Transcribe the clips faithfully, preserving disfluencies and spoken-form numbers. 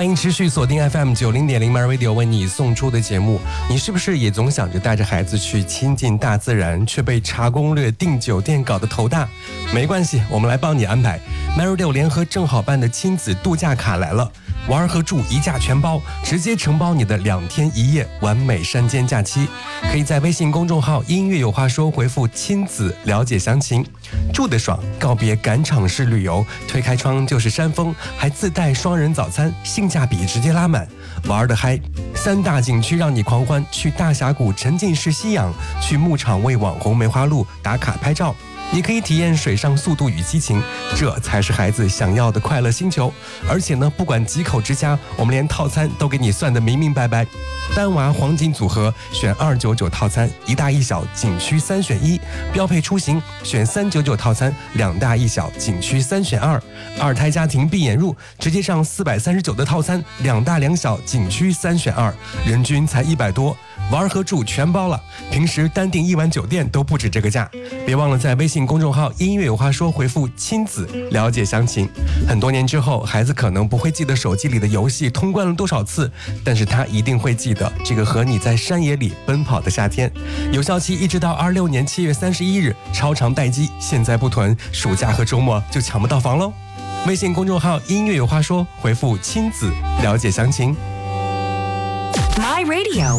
欢迎持续锁定 F M 九零点零 My Radio 为你送出的节目。你是不是也总想着带着孩子去亲近大自然，却被查攻略、订酒店搞得头大？没关系，我们来帮你安排。My Radio 联合正好办的亲子度假卡来了，玩和住一价全包，直接承包你的两天一夜完美山间假期。可以在微信公众号音乐有话说回复亲子了解详情。住得爽，告别赶场式旅游，推开窗就是山峰，还自带双人早餐，性价比直接拉满。玩得嗨，三大景区让你狂欢，去大峡谷沉浸式吸氧，去牧场为网红梅花鹿打卡拍照。也可以体验水上速度与激情，这才是孩子想要的快乐星球。而且呢，不管几口之家，我们连套餐都给你算得明明白白。单娃黄金组合选二九九套餐，一大一小景区三选一；标配出行选三九九套餐，两大一小景区三选二；二胎家庭闭眼入直接上四百三十九的套餐，两大两小景区三选二，人均才一百多。玩和住全包了，平时单订一晚酒店都不止这个价。别忘了在微信公众号音乐有话说回复亲子了解详情。很多年之后，孩子可能不会记得手机里的游戏通关了多少次，但是他一定会记得这个和你在山野里奔跑的夏天。有效期一直到二六年七月三十一日，超长待机，现在不囤，暑假和周末就抢不到房喽。微信公众号音乐有话说回复亲子了解详情。 My Radio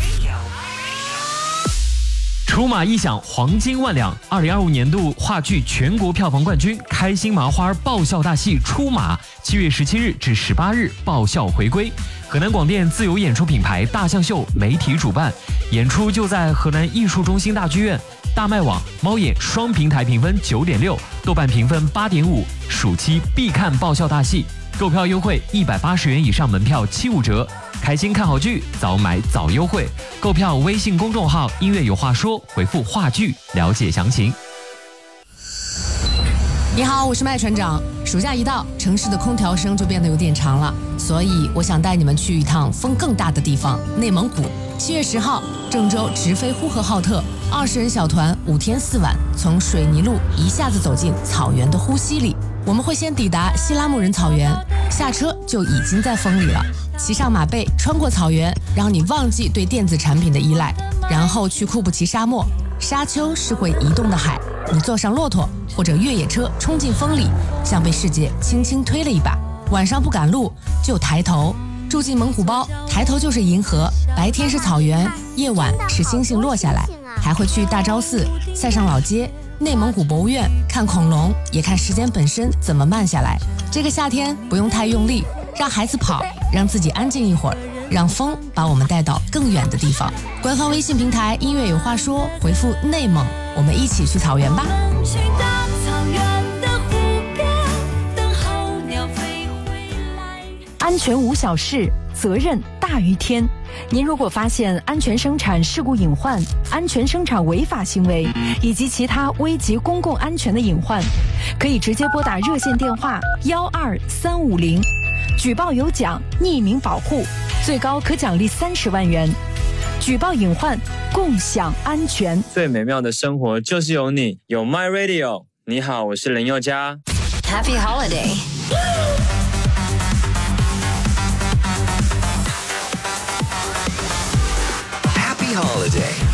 出马一响，黄金万两。二零二五年度话剧全国票房冠军，开心麻花爆笑大戏出马，七月十七日至十八日爆笑回归。河南广电自有演出品牌大象秀媒体主办，演出就在河南艺术中心大剧院。大麦网、猫眼双平台评分九点六，豆瓣评分八点五，暑期必看爆笑大戏。购票优惠一百八十元以上门票七五折。开心看好剧，早买早优惠。购票微信公众号音乐有话说，回复话剧了解详情。 你好，我是麦船长。暑假一到，城市的空调声就变得有点长了，所以我想带你们去一趟风更大的地方——内蒙古。七月十号，郑州直飞呼和浩特，二十人小团，五天四晚，从水泥路一下子走进草原的呼吸里。我们会先抵达西拉木仁草原，下车就已经在风里了。骑上马背，穿过草原，让你忘记对电子产品的依赖，然后去库布齐沙漠。沙丘是会移动的海，你坐上骆驼或者越野车冲进风里，像被世界轻轻推了一把。晚上不赶路就抬头，住进蒙古包，抬头就是银河，白天是草原，夜晚是星星落下来。还会去大昭寺、塞上老街、内蒙古博物院看恐龙，也看时间本身怎么慢下来。这个夏天不用太用力，让孩子跑，让自己安静一会儿，让风把我们带到更远的地方。官方微信平台音乐有话说，回复内蒙，我们一起去草原吧。 安全无小事，责任大于天。您如果发现安全生产事故隐患、安全生产违法行为以及其他危及公共安全的隐患，可以直接拨打热线电话幺二三五零，举报有奖，匿名保护，最高可奖励三十万元。举报隐患，共享安全。 最美妙的生活就是有你，有 My Radio。你好，我是林宥嘉。 Happy Holiday。 Happy Holiday.